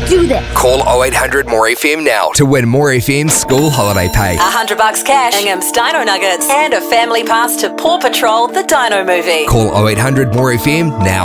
do that. Call 0800 More FM now to win More FM's school holiday pay. $100 cash, Ingham's Dino Nuggets, and a family pass to Paw Patrol, the Dino movie. Call 0800 More FM now.